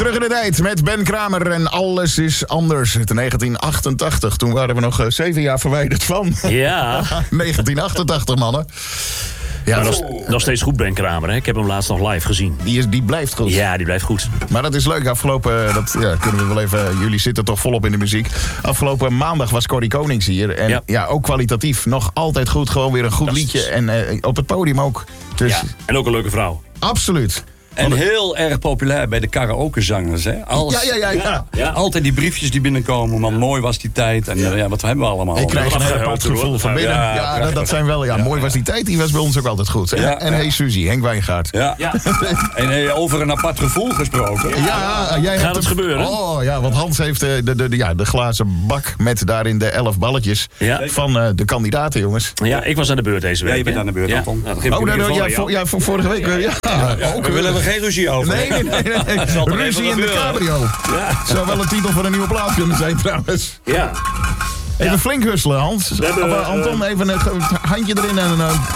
Terug in de tijd met Ben Kramer en Alles is Anders. Het 1988, toen waren we nog 7 jaar verwijderd van. Ja. 1988, mannen. Ja, Nog steeds goed, Ben Kramer. Hè? Ik heb hem laatst nog live gezien. die blijft goed. Ja, die blijft goed. Maar dat is leuk. Afgelopen, kunnen we wel even. Jullie zitten toch volop in de muziek. Afgelopen maandag was Corrie Konings hier. En ja, ook kwalitatief. Nog altijd goed. Gewoon weer een goed liedje. En op het podium ook. Dus... Ja, en ook een leuke vrouw. Absoluut. En heel erg populair bij de karaokezangers. Hè? Ja. Altijd die briefjes die binnenkomen. Man, mooi was die tijd. En wat hebben we allemaal? Ik krijg een heel gevoel van binnen. Ja, dat zijn wel. Mooi was die tijd. Die was bij ons ook altijd goed. Ja, en hey Suzy, Henk Wijngaard. Ja. En over een apart gevoel gesproken. Ja, jij gaat het gebeuren? Oh ja, want Hans heeft de glazen bak met daarin de 11 balletjes van de kandidaten, jongens. Ja, ik was aan de beurt deze week. Ja, je bent aan de beurt, Anton. Nou, vorige week. Ook, we willen er geen ruzie over. Nee. Ruzie in de cabrio. Ja. Zou wel een titel voor een nieuwe plaat kunnen zijn, trouwens. Ja. Even flink husselen, Hans. Anton, even het handje erin en...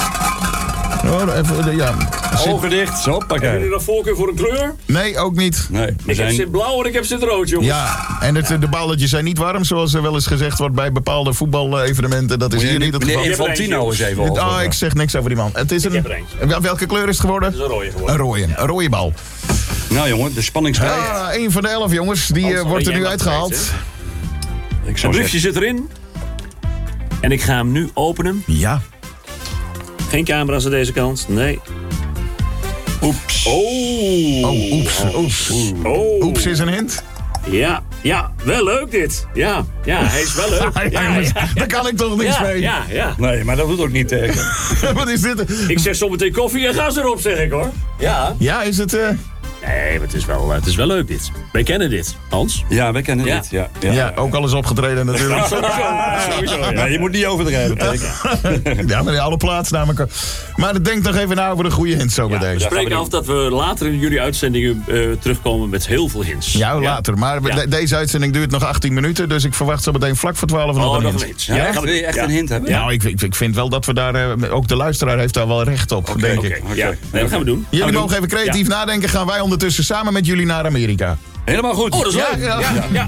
Ogen dicht, zo, pak Hebben jullie nog voorkeur voor een kleur? Nee, ook niet. Nee, ik heb ze in blauw en ik heb ze in rood, jongens. Ja, en de balletjes zijn niet warm, zoals er wel eens gezegd wordt bij bepaalde voetbalevenementen. Dat is hier niet het geval. Meneer Infantino eens even over. Ik zeg niks over die man. Het is welke kleur is het geworden? Het is een rode geworden. Een rode bal. Nou jongen, de spanning stijgt. Een van de 11 jongens, die wordt er nu uitgehaald. Het briefje zit erin. En ik ga hem nu openen. Ja. Geen camera's aan deze kant, nee. Oeps. Oeps. Oeps is een hint. Ja, wel leuk dit. Ja, hij is wel leuk. Daar kan ik toch niks mee. Ja. Nee, maar dat doet ook niet tegen. Wat is dit? Ik zeg zometeen koffie en gas erop, zeg ik hoor. Ja. Ja, is het... Nee, maar het is wel leuk dit. Wij kennen dit, Hans. Ja, wij kennen dit. Ja, ook al eens opgetreden natuurlijk. Sowieso. Ja. Je moet niet overdrijven, teken. Ja, maar alle plaatsnamen. Maar denk toch even na over de goede hints zo meteen. We spreken af dat we later in jullie uitzendingen terugkomen met heel veel hints. Ja, later. Maar deze uitzending duurt nog 18 minuten. Dus ik verwacht zo meteen vlak voor 12 nog een hint. Ja, wil je echt een hint hebben? Nou, ik vind wel dat we daar... ook de luisteraar heeft daar wel recht op, denk ik. Ja, dat gaan we doen. Jullie mogen even creatief nadenken. Gaan wij ondertussen samen met jullie naar Amerika. Helemaal goed. Oh, dat is leuk. Ja.